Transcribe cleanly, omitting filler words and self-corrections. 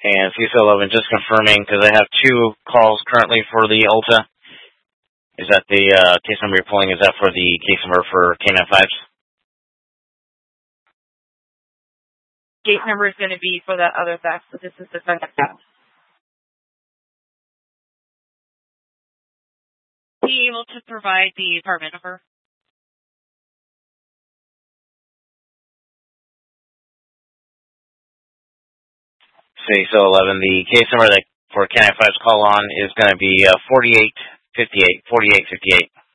And CSO11, just confirming, because I have two calls currently for the Ulta. Is that the case number you're pulling? Is that for the case number for K95s? Case number is going to be for that other theft, so this is the second theft. Be able to provide the apartment number? CSO11, the case number that for K95's call on is going to be 4858.